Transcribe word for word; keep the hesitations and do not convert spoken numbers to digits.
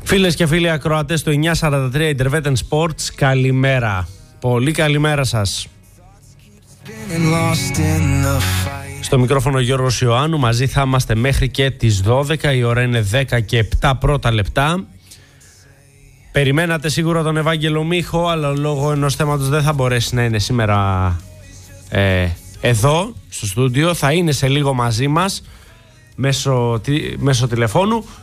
Φίλες και φίλοι ακροατές του εννιακόσια σαράντα τρία Intervetten Sports, καλημέρα. Πολύ καλημέρα σας. Στο μικρόφωνο Γιώργος Ιωάννου, μαζί θα είμαστε μέχρι και τις δώδεκα, η ώρα είναι δέκα και επτά πρώτα λεπτά. Περιμένατε σίγουρα τον Ευάγγελο Μίχο, αλλά λόγω ενός θέματος δεν θα μπορέσει να είναι σήμερα ε, εδώ στο στούντιο. Θα είναι σε λίγο μαζί μας μέσω, μέσω τηλεφώνου.